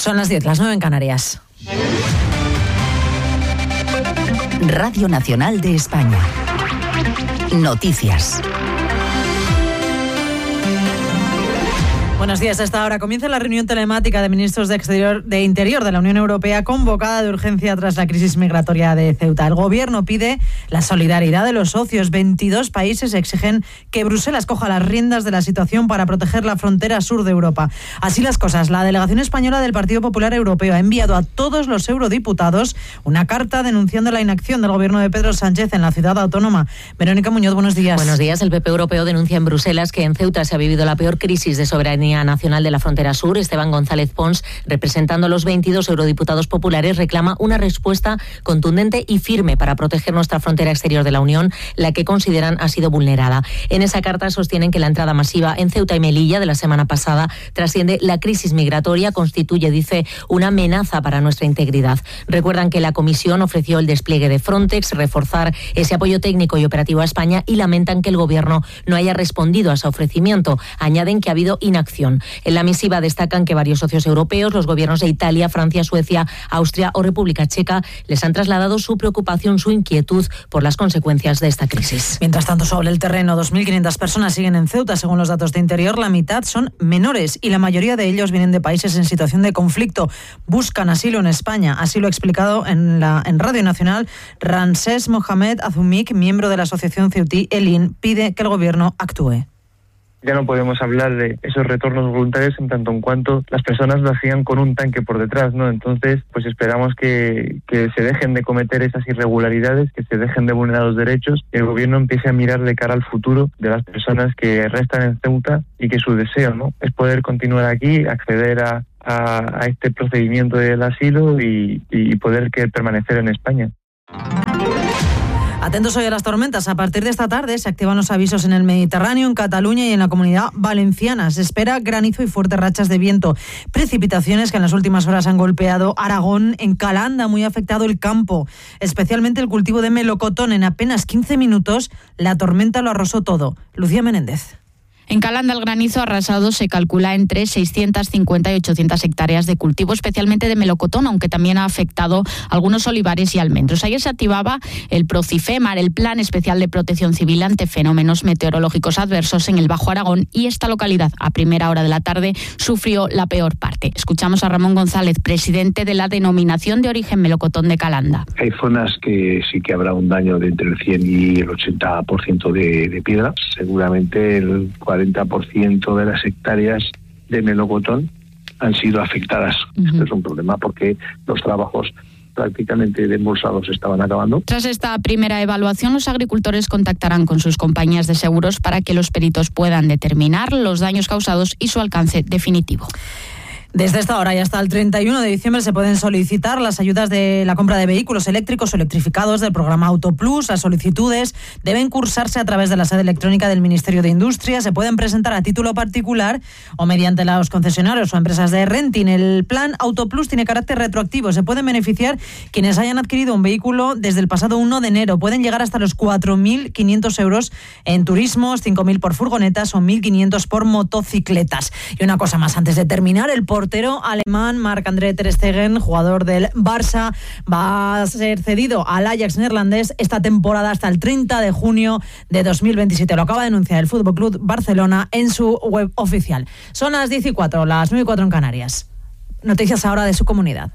Son las 10, las 9 en Canarias. Radio Nacional de España. Noticias. Buenos días. A esta hora comienza la reunión telemática de ministros de Interior de la Unión Europea convocada de urgencia tras la crisis migratoria de Ceuta. El Gobierno pide la solidaridad de los socios. 22 países exigen que Bruselas coja las riendas de la situación para proteger la frontera sur de Europa. Así las cosas, la delegación española del Partido Popular Europeo ha enviado a todos los eurodiputados una carta denunciando la inacción del Gobierno de Pedro Sánchez en la ciudad autónoma. Verónica Muñoz, buenos días. Buenos días. El PP Europeo denuncia en Bruselas que en Ceuta se ha vivido la peor crisis de soberanía nacional de la frontera sur. Esteban González Pons, representando a los 22 eurodiputados populares, reclama una respuesta contundente y firme para proteger nuestra frontera exterior de la Unión, la que consideran ha sido vulnerada. En esa carta sostienen que la entrada masiva en Ceuta y Melilla de la semana pasada trasciende la crisis migratoria, constituye, dice, una amenaza para nuestra integridad. Recuerdan que la Comisión ofreció el despliegue de Frontex, reforzar ese apoyo técnico y operativo a España, y lamentan que el Gobierno no haya respondido a ese ofrecimiento. Añaden que ha habido inacción. En la misiva destacan que varios socios europeos, los gobiernos de Italia, Francia, Suecia, Austria o República Checa, les han trasladado su preocupación, su inquietud por las consecuencias de esta crisis. Mientras tanto, sobre el terreno, 2.500 personas siguen en Ceuta. Según los datos de Interior, la mitad son menores y la mayoría de ellos vienen de países en situación de conflicto. Buscan asilo en España. Así lo ha explicado en Radio Nacional Ramsés Mohamed Azumik, miembro de la asociación ceutí ELIN. Pide que el Gobierno actúe. Ya no podemos hablar de esos retornos voluntarios en tanto en cuanto las personas lo hacían con un tanque por detrás, ¿no? Entonces, pues esperamos que se dejen de cometer esas irregularidades, que se dejen de vulnerar los derechos, que el Gobierno empiece a mirar de cara al futuro de las personas que restan en Ceuta y que su deseo, ¿no?, es poder continuar aquí, acceder a este procedimiento del asilo y poder permanecer en España. Atentos hoy a las tormentas. A partir de esta tarde se activan los avisos en el Mediterráneo, en Cataluña y en la Comunidad Valenciana. Se espera granizo y fuertes rachas de viento. Precipitaciones que en las últimas horas han golpeado Aragón. En Calanda, muy afectado el campo, especialmente el cultivo de melocotón. En apenas 15 minutos la tormenta lo arrasó todo. Lucía Menéndez. En Calanda el granizo arrasado se calcula entre 650 y 800 hectáreas de cultivo, especialmente de melocotón, aunque también ha afectado algunos olivares y almendros. Ayer se activaba el Procifemar, el Plan Especial de Protección Civil ante fenómenos meteorológicos adversos en el Bajo Aragón, y esta localidad a primera hora de la tarde sufrió la peor parte. Escuchamos a Ramón González, presidente de la Denominación de Origen Melocotón de Calanda. Hay zonas que sí que habrá un daño de entre el 100 y el 80% de piedra. Seguramente el 40% de las hectáreas de melocotón han sido afectadas. Esto es un problema porque los trabajos prácticamente embolsados estaban acabando. Tras esta primera evaluación, los agricultores contactarán con sus compañías de seguros para que los peritos puedan determinar los daños causados y su alcance definitivo. Desde esta hora y hasta el 31 de diciembre se pueden solicitar las ayudas de la compra de vehículos eléctricos o electrificados del programa Autoplus. Las solicitudes deben cursarse a través de la sede electrónica del Ministerio de Industria. Se pueden presentar a título particular o mediante los concesionarios o empresas de renting. El plan Autoplus tiene carácter retroactivo. Se pueden beneficiar quienes hayan adquirido un vehículo desde el pasado 1 de enero. Pueden llegar hasta los 4.500 euros en turismos, 5.000 por furgonetas o 1.500 por motocicletas. Y una cosa más antes de terminar, el portero alemán Marc-André ter Stegen, jugador del Barça, va a ser cedido al Ajax neerlandés esta temporada hasta el 30 de junio de 2027. Lo acaba de anunciar el FC Barcelona en su web oficial. Son las 10:04, las 9:04 en Canarias. Noticias ahora de su comunidad.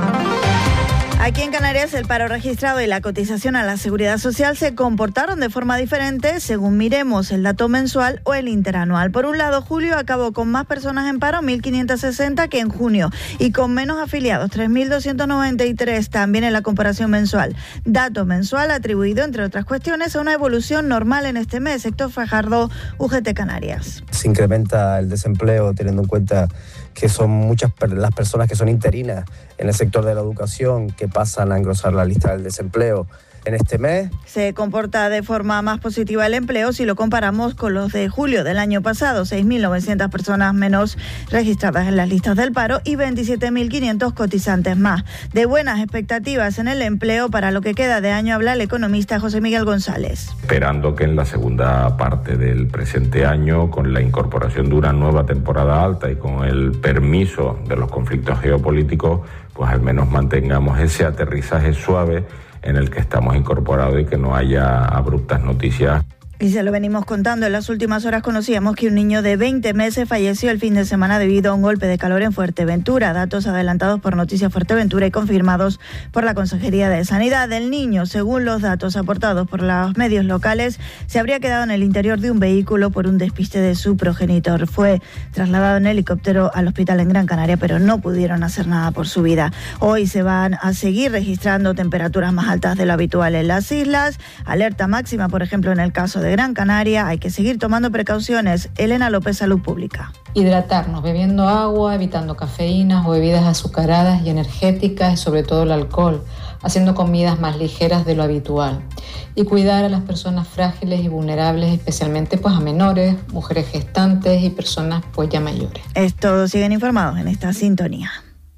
Aquí en Canarias el paro registrado y la cotización a la Seguridad Social se comportaron de forma diferente según miremos el dato mensual o el interanual. Por un lado, julio acabó con más personas en paro, 1.560, que en junio, y con menos afiliados, 3.293, también en la comparación mensual. Dato mensual atribuido, entre otras cuestiones, a una evolución normal en este mes. Héctor Fajardo, UGT Canarias. Se incrementa el desempleo teniendo en cuenta que son muchas las personas que son interinas en el sector de la educación que pasan a engrosar la lista del desempleo. en este mes. Se comporta de forma más positiva el empleo si lo comparamos con los de julio del año pasado, 6.900 personas menos registradas en las listas del paro y 27.500 cotizantes más. De buenas expectativas en el empleo para lo que queda de año habla el economista José Miguel González. Esperando que en la segunda parte del presente año, con la incorporación de una nueva temporada alta y con el permiso de los conflictos geopolíticos, pues al menos mantengamos ese aterrizaje suave en el que estamos incorporados y que no haya abruptas noticias. Y se lo venimos contando, en las últimas horas conocíamos que un niño de 20 meses falleció el fin de semana debido a un golpe de calor en Fuerteventura. Datos adelantados por Noticias Fuerteventura y confirmados por la Consejería de Sanidad. El niño, según los datos aportados por los medios locales, se habría quedado en el interior de un vehículo por un despiste de su progenitor. Fue trasladado en helicóptero al hospital en Gran Canaria, pero no pudieron hacer nada por su vida. Hoy se van a seguir registrando temperaturas más altas de lo habitual en las islas. Alerta máxima, por ejemplo, en el caso de Gran Canaria. Hay que seguir tomando precauciones. Elena López, Salud Pública. Hidratarnos, bebiendo agua, evitando cafeínas o bebidas azucaradas y energéticas y sobre todo el alcohol, haciendo comidas más ligeras de lo habitual y cuidar a las personas frágiles y vulnerables, especialmente pues a menores, mujeres gestantes y personas pues ya mayores. Todos siguen informados en esta sintonía.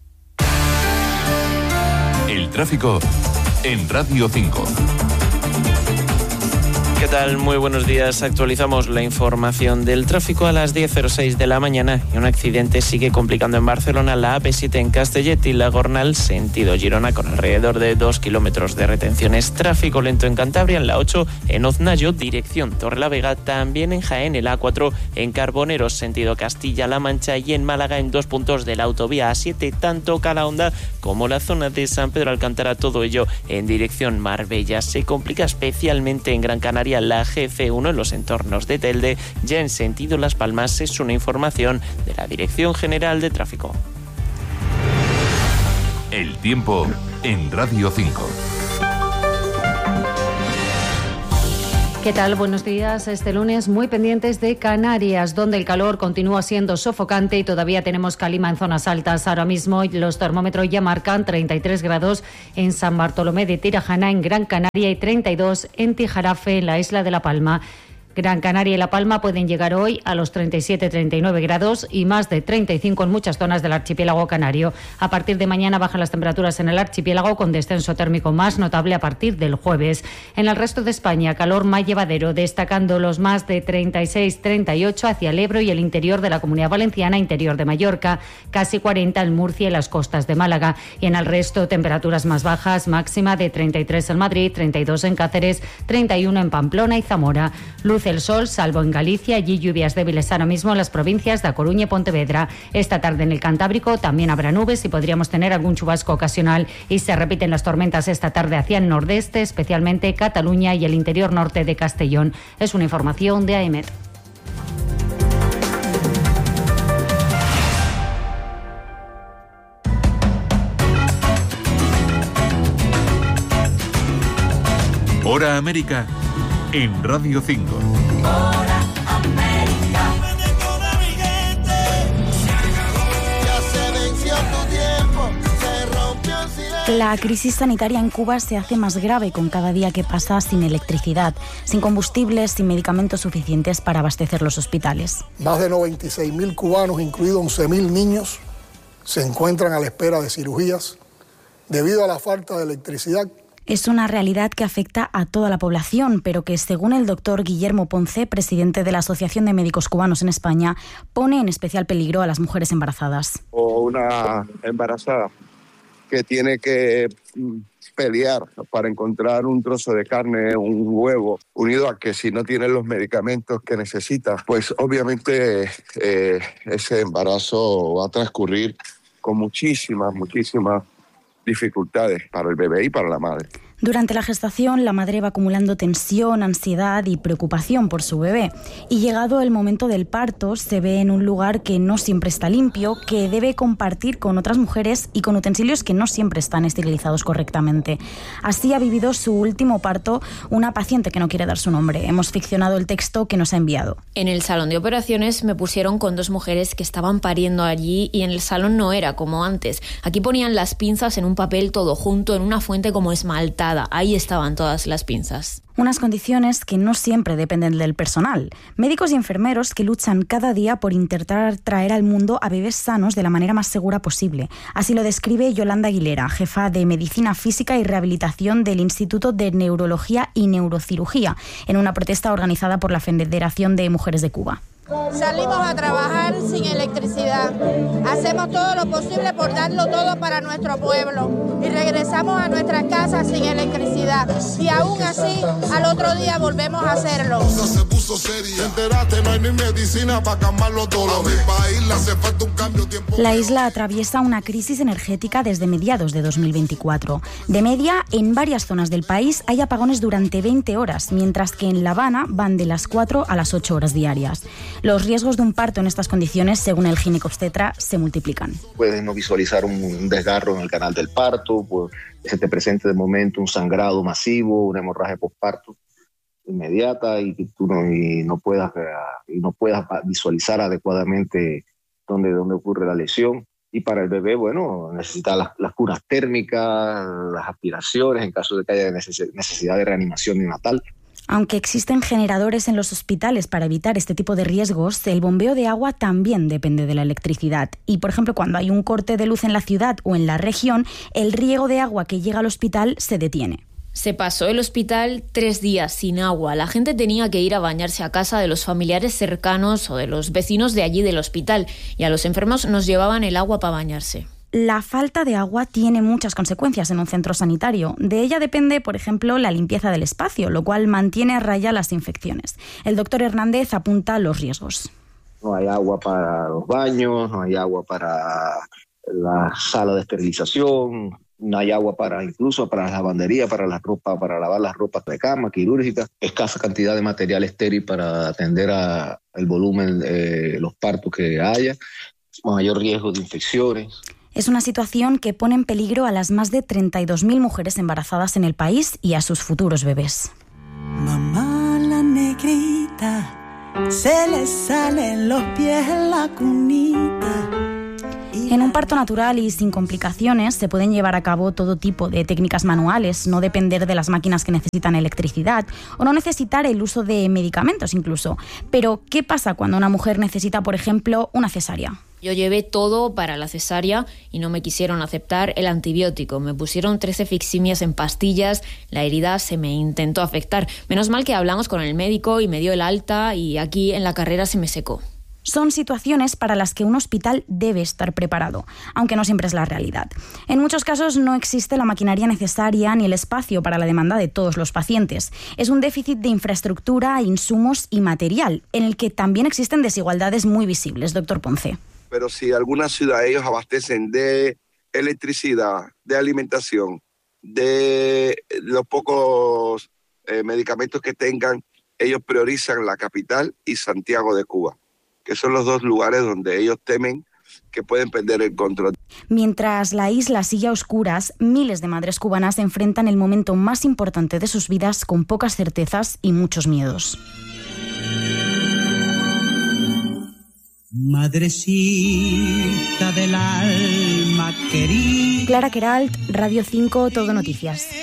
El tráfico en Radio 5. ¿Qué tal? Muy buenos días. Actualizamos la información del tráfico a las 10:06 de la mañana y un accidente sigue complicando en Barcelona la AP7 en Castellet y la Gornal sentido Girona con alrededor de 2 kilómetros de retenciones. Tráfico lento en Cantabria en la 8 en Oznayo, dirección Torrelavega, también en Jaén el A4 en Carboneros sentido Castilla-La Mancha y en Málaga en 2 puntos de la autovía A7, tanto Calahonda como la zona de San Pedro Alcántara, todo ello en dirección Marbella. Se complica especialmente en Gran Canaria la GC1 en los entornos de Telde, ya en sentido Las Palmas. Es una información de la Dirección General de Tráfico. El tiempo en Radio 5. ¿Qué tal? Buenos días. Este lunes muy pendientes de Canarias, donde el calor continúa siendo sofocante y todavía tenemos calima en zonas altas. Ahora mismo los termómetros ya marcan 33 grados en San Bartolomé de Tirajana, en Gran Canaria, y 32 en Tijarafe, en la isla de La Palma. Gran Canaria y La Palma pueden llegar hoy a los 37-39 grados y más de 35 en muchas zonas del archipiélago canario. A partir de mañana bajan las temperaturas en el archipiélago, con descenso térmico más notable a partir del jueves. En el resto de España, calor más llevadero, destacando los más de 36-38 hacia el Ebro y el interior de la Comunidad Valenciana, interior de Mallorca, casi 40 en Murcia y las costas de Málaga. Y en el resto, temperaturas más bajas, máxima de 33 en Madrid, 32 en Cáceres, 31 en Pamplona y Zamora. El sol, salvo en Galicia, allí lluvias débiles ahora mismo en las provincias de A Coruña y Pontevedra. Esta tarde en el Cantábrico también habrá nubes y podríamos tener algún chubasco ocasional, y se repiten las tormentas esta tarde hacia el nordeste, especialmente Cataluña y el interior norte de Castellón. Es una información de AEMET. Hora América en Radio 5. Hora América. La crisis sanitaria en Cuba se hace más grave con cada día que pasa sin electricidad, sin combustibles, sin medicamentos suficientes para abastecer los hospitales. Más de 96.000 cubanos, incluidos 11.000 niños, se encuentran a la espera de cirugías debido a la falta de electricidad. Es una realidad que afecta a toda la población, pero que, según el doctor Guillermo Ponce, presidente de la Asociación de Médicos Cubanos en España, pone en especial peligro a las mujeres embarazadas. O una embarazada que tiene que pelear para encontrar un trozo de carne, un huevo, unido a que si no tiene los medicamentos que necesita, pues obviamente ese embarazo va a transcurrir con muchísimas dificultades para el bebé y para la madre. Durante la gestación, la madre va acumulando tensión, ansiedad y preocupación por su bebé. Y llegado el momento del parto, se ve en un lugar que no siempre está limpio, que debe compartir con otras mujeres y con utensilios que no siempre están esterilizados correctamente. Así ha vivido su último parto una paciente que no quiere dar su nombre. Hemos ficcionado el texto que nos ha enviado. En el salón de operaciones me pusieron con 2 mujeres que estaban pariendo allí, y en el salón no era como antes. Aquí ponían las pinzas en un papel todo junto, en una fuente como esmaltada. preparada. Ahí estaban todas las pinzas. Unas condiciones que no siempre dependen del personal. Médicos y enfermeros que luchan cada día por intentar traer al mundo a bebés sanos de la manera más segura posible. Así lo describe Yolanda Aguilera, jefa de Medicina Física y Rehabilitación del Instituto de Neurología y Neurocirugía, en una protesta organizada por la Federación de Mujeres de Cuba. Salimos a trabajar sin electricidad. Hacemos todo lo posible por darlo todo para nuestro pueblo. Y regresamos a nuestras casas sin electricidad. Y aún así, al otro día volvemos a hacerlo. La isla atraviesa una crisis energética desde mediados de 2024. De media, en varias zonas del país hay apagones durante 20 horas, mientras que en La Habana van de las 4 a las 8 horas diarias. Los riesgos de un parto en estas condiciones, según el ginecobstetra, se multiplican. Puedes no visualizar un desgarro en el canal del parto, pues se te presente de momento un sangrado masivo, una hemorragia postparto inmediata y tú no puedas visualizar adecuadamente dónde ocurre la lesión. Y para el bebé, bueno, necesita las curas térmicas, las aspiraciones en caso de que haya necesidad de reanimación neonatal. Aunque existen generadores en los hospitales para evitar este tipo de riesgos, el bombeo de agua también depende de la electricidad. Y, por ejemplo, cuando hay un corte de luz en la ciudad o en la región, el riego de agua que llega al hospital se detiene. Se pasó el hospital 3 días sin agua. La gente tenía que ir a bañarse a casa de los familiares cercanos o de los vecinos de allí del hospital. Y a los enfermos nos llevaban el agua para bañarse. La falta de agua tiene muchas consecuencias en un centro sanitario. De ella depende, por ejemplo, la limpieza del espacio, lo cual mantiene a raya las infecciones. El doctor Hernández apunta los riesgos. No hay agua para los baños, no hay agua para la sala de esterilización, no hay agua incluso para la lavandería, para lavar las ropas de cama, quirúrgicas, escasa cantidad de material estéril para atender al volumen de los partos que haya, mayor riesgo de infecciones. Es una situación que pone en peligro a las más de 32.000 mujeres embarazadas en el país y a sus futuros bebés. Mamá la negrita, se le salen los pies en la cunita. En un parto natural y sin complicaciones se pueden llevar a cabo todo tipo de técnicas manuales, no depender de las máquinas que necesitan electricidad o no necesitar el uso de medicamentos incluso. Pero, ¿qué pasa cuando una mujer necesita, por ejemplo, una cesárea? Yo llevé todo para la cesárea y no me quisieron aceptar el antibiótico. Me pusieron 13 fiximias en pastillas, la herida se me intentó afectar. Menos mal que hablamos con el médico y me dio el alta y aquí en la carrera se me secó. Son situaciones para las que un hospital debe estar preparado, aunque no siempre es la realidad. En muchos casos no existe la maquinaria necesaria ni el espacio para la demanda de todos los pacientes. Es un déficit de infraestructura, insumos y material, en el que también existen desigualdades muy visibles, doctor Ponce. Pero si algunas ciudades ellos abastecen de electricidad, de alimentación, de los pocos medicamentos que tengan, ellos priorizan la capital y Santiago de Cuba, que son los dos lugares donde ellos temen que pueden perder el control. Mientras la isla sigue a oscuras, miles de madres cubanas enfrentan el momento más importante de sus vidas con pocas certezas y muchos miedos. Madrecita del alma querida. Clara Queralt, Radio 5, Todo Noticias.